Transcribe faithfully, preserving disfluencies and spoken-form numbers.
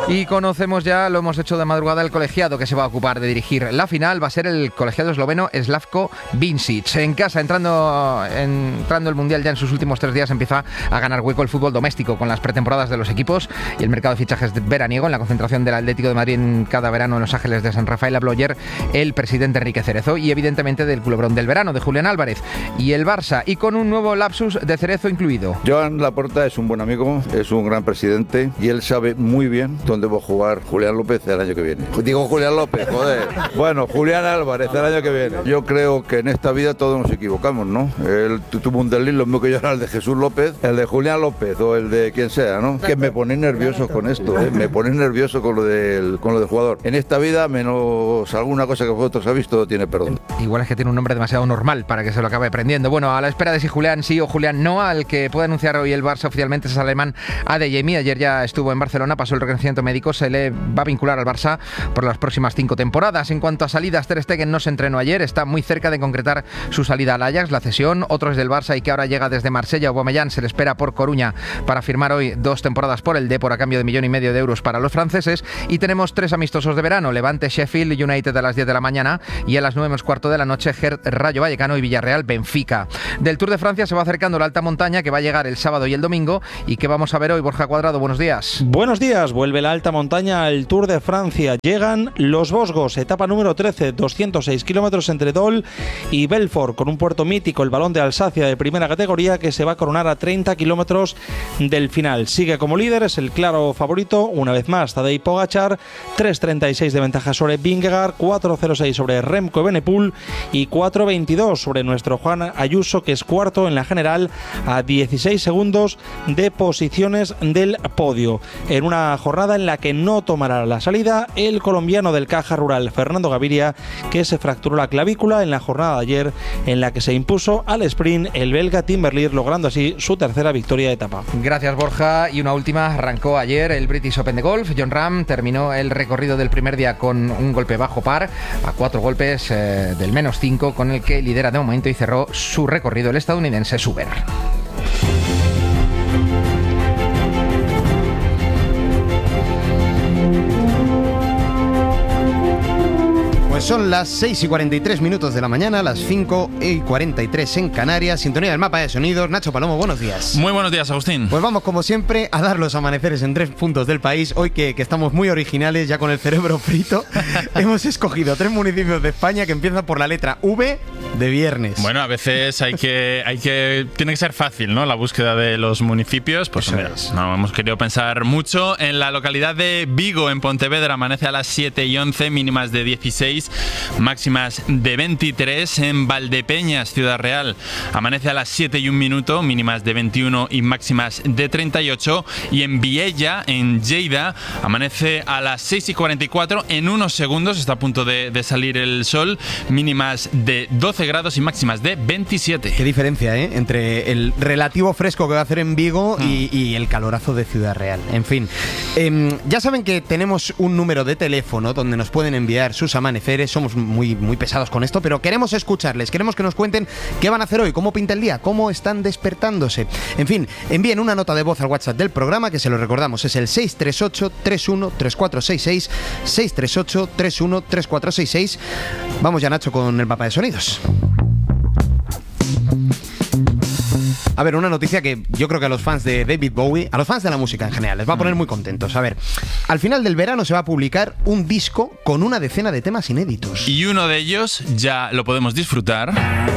Y conocemos ya, lo hemos hecho de madrugada, el colegiado que se va a ocupar de dirigir la final. Va a ser el colegiado esloveno Slavko Vincic. En casa, entrando, entrando el Mundial ya en sus últimos tres días, empieza a ganar hueco el fútbol doméstico con las pretemporadas de los equipos y el mercado de fichajes veraniego. En la concentración del Atlético de Madrid en cada verano en Los Ángeles de San Rafael habló ayer el presidente Enrique Cerezo y evidentemente del culebrón del verano de Julián Álvarez y el Barça, y con un nuevo lapsus de Cerezo incluido. Joan Laporta es un buen amigo, es un gran presidente y él sabe muy bien dónde va a jugar Julián López el año que viene. Digo Julián López, joder. Bueno, Julián Álvarez el año que viene. Yo creo que en esta vida todos nos equivocamos, ¿no? Él tuvo un desliz, lo mismo que yo era el de Jesús López, el de Julián López o el de quien sea, ¿no? Que me ponéis nervioso con esto, ¿eh? Me ponéis nervioso con lo del, con lo del jugador. En esta vida, menos alguna cosa que vosotros habéis, todo tiene perdón. Igual es que tiene un nombre demasiado normal para que se lo acabe aprendiendo. Bueno, a la espera de si Julián sí o Julián no, al que puede anunciar hoy el Barça oficialmente es el alemán Adeyemi. Ayer ya estuvo en Barcelona, pasó el reconocimiento médico, se le va a vincular al Barça por las próximas cinco temporadas. En cuanto a salidas, Ter Stegen no se entrenó ayer, está muy cerca de concretar su salida al Ajax, la cesión. Otro es del Barça y que ahora llega desde Marsella. Aubameyang se le espera por Coruña para firmar hoy dos temporadas por el Depor a cambio de millón y medio de euros para los franceses. Y tenemos tres amistosos de verano: Levante Sheffield United a las diez de la mañana y a las nueve menos cuarto de la noche Gert Rayo Vallecano y Villarreal Benfica. Del Tour de Francia se va acercando la alta montaña, que va a llegar el sábado y el domingo y que vamos a ver hoy. Borja Cuadrado, buenos días. Buenos días, vuelve la alta montaña al Tour de Francia. Llegan los Vosgos, etapa número trece, doscientos seis kilómetros entre Dol y Belfort, con un puerto mítico, el Balón de Alsacia de primera categoría, que se va a coronar a treinta kilómetros del final. Sigue como líder, es el claro favorito, una vez más, Tadej Pogačar, tres treinta y seis de ventaja sobre Vingegaard, cuatro cero seis sobre Remco Evenepoel y cuatro veintidós sobre nuestro Juan Ayuso, que es cuarto en la general a dieciséis segundos de posiciones del podio. En una jornada en la que no tomará la salida el colombiano del Caja Rural, Fernando Gaviria, que se fracturó la clavícula en la jornada de ayer, en la que se impuso al sprint el belga Tim Merlier, logrando así su tercera victoria de etapa. Gracias, Borja. Y una última, arrancó ayer el British Open de golf. Jon Rahm terminó el recorrido del primer día con un golpe bajo par, a cuatro golpes eh, del menos cinco, con el que lidera de momento y cerró su recorrido el estadounidense Suber. Son las seis y cuarenta y tres minutos de la mañana, las cinco y cuarenta y tres en Canarias. Sintonía del mapa de sonidos. Nacho Palomo, buenos días. Muy buenos días, Agustín. Pues vamos, como siempre, a dar los amaneceres en tres puntos del país. Hoy que, que estamos muy originales, ya con el cerebro frito, hemos escogido tres municipios de España que empiezan por la letra V de viernes. Bueno, a veces hay que, hay que tiene que ser fácil, ¿no? La búsqueda de los municipios. Pues mira, no hemos querido pensar mucho. En la localidad de Vigo, en Pontevedra, amanece a las siete y once, mínimas de dieciséis, máximas de veintitrés. En Valdepeñas, Ciudad Real, amanece a las siete y un minuto, mínimas de veintiuno y máximas de treinta y ocho. Y en Viella, en Lleida, amanece a las seis y cuarenta y cuatro. En unos segundos está a punto de, de salir el sol, mínimas de doce grados y máximas de veintisiete. Qué diferencia, ¿eh? Entre el relativo fresco que va a hacer en Vigo mm. y, y el calorazo de Ciudad Real. En fin, eh, ya saben que tenemos un número de teléfono donde nos pueden enviar sus amaneceres. Somos muy, muy pesados con esto, pero queremos escucharles, queremos que nos cuenten qué van a hacer hoy, cómo pinta el día, cómo están despertándose. En fin, envíen una nota de voz al WhatsApp del programa, que se lo recordamos, es el seis tres ocho, tres uno, tres cuatro seis seis, seis tres ocho, tres uno, tres cuatro seis seis. Vamos ya, Nacho, con el mapa de sonidos. A ver, una noticia que yo creo que a los fans de David Bowie, a los fans de la música en general, les va a poner muy contentos. A ver, al final del verano se va a publicar un disco con una decena de temas inéditos. Y uno de ellos ya lo podemos disfrutar.